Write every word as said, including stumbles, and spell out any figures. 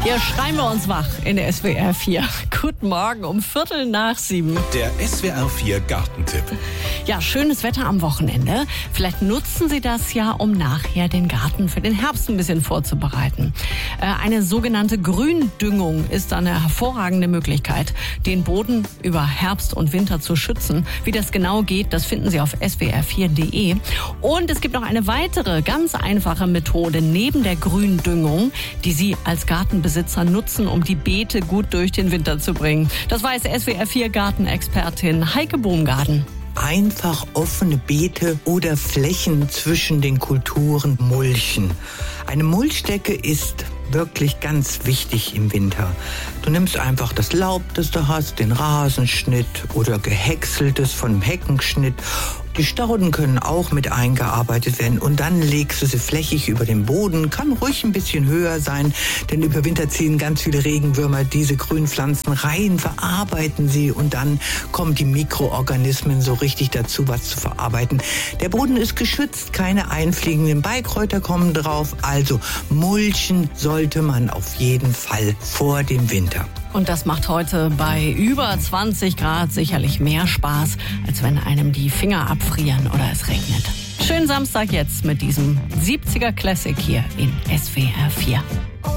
Hier schreien wir uns wach in der S W R vier. Guten Morgen um Viertel nach sieben. Der S W R vier Gartentipp. Ja, schönes Wetter am Wochenende. Vielleicht nutzen Sie das ja, um nachher den Garten für den Herbst ein bisschen vorzubereiten. Äh, eine sogenannte Gründüngung ist eine hervorragende Möglichkeit, den Boden über Herbst und Winter zu schützen. Wie das genau geht, das finden Sie auf S W R vier Punkt de. Und es gibt noch eine weitere ganz einfache Methode neben der Gründüngung, die Sie als Gartenbesitzer nutzen, um die Beete gut durch den Winter zu bringen. Das weiß S W R vier Gartenexpertin Heike Baumgarten. Einfach offene Beete oder Flächen zwischen den Kulturen mulchen. Eine Mulchdecke ist wirklich ganz wichtig im Winter. Du nimmst einfach das Laub, das du hast, den Rasenschnitt oder gehäckseltes von Heckenschnitt. Die Stauden können auch mit eingearbeitet werden und dann legst du sie flächig über den Boden. Kann ruhig ein bisschen höher sein, denn über Winter ziehen ganz viele Regenwürmer diese Grünpflanzen rein, verarbeiten sie und dann kommen die Mikroorganismen so richtig dazu, was zu verarbeiten. Der Boden ist geschützt, keine einfliegenden Beikräuter kommen drauf, also mulchen sollte man auf jeden Fall vor dem Winter. Und das macht heute bei über zwanzig Grad sicherlich mehr Spaß, als wenn einem die Finger abfrieren oder es regnet. Schönen Samstag jetzt mit diesem siebziger Classic hier in S W R vier.